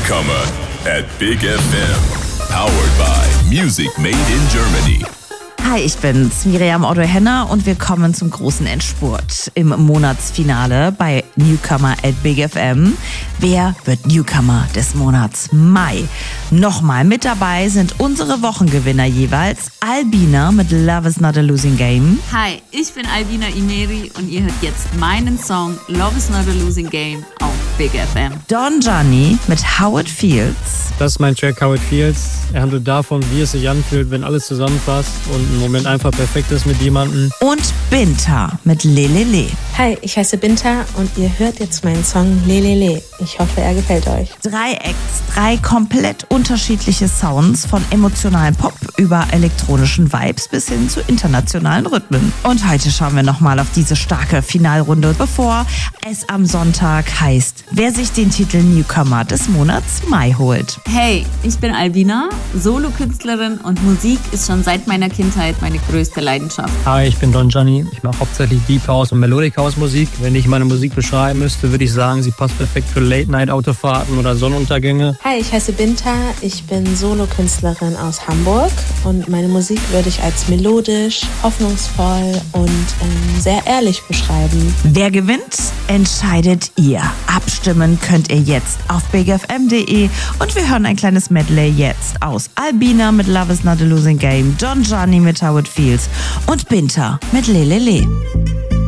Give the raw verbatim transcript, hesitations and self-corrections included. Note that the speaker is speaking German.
Newcomer at Big F M. Powered by Music Made in Germany. Hi, ich bin's, Miriam Otto-Henner und wir kommen zum großen Endspurt im Monatsfinale bei Newcomer at Big F M. Wer wird Newcomer des Monats Mai? Nochmal mit dabei sind unsere Wochengewinner jeweils. Albina mit Love is Not a Losing Game. Hi, ich bin Albina Imeri und ihr hört jetzt meinen Song Love is Not a Losing Game auf Big F M. Don Gianni mit How It Feels. Das ist mein Track How It Feels. Er handelt davon, wie es sich anfühlt, wenn alles zusammenpasst und ein Moment einfach perfekt ist mit jemandem. Und Binta mit Lelele. Hi, ich heiße Binta und ihr hört jetzt meinen Song Lelele. Ich hoffe, er gefällt euch. Drei Acts, drei komplett unterschiedliche Sounds, von emotionalen Pop über elektronischen Vibes bis hin zu internationalen Rhythmen. Und heute schauen wir nochmal auf diese starke Finalrunde, bevor es am Sonntag heißt, wer sich den Titel Newcomer des Monats Mai holt. Hey, ich bin Albina, Solokünstlerin und Musik ist schon seit meiner Kindheit meine größte Leidenschaft. Hi, ich bin Don Gianni. Ich mache hauptsächlich Deep House und Melodic House Musik. Wenn ich meine Musik beschreiben müsste, würde ich sagen, sie passt perfekt für Late-Night-Autofahrten oder Sonnenuntergänge. Hi, ich heiße Binta. Ich bin Solokünstlerin aus Hamburg und meine Musik würde ich als melodisch, hoffnungsvoll und ähm, sehr ehrlich beschreiben. Wer gewinnt, entscheidet ihr. Abstimmen könnt ihr jetzt auf big f m punkt d e und wir hören ein kleines Medley jetzt aus Albina mit Love is Not a Losing Game, Don Gianni mit How It Feels und Binta mit Lelele.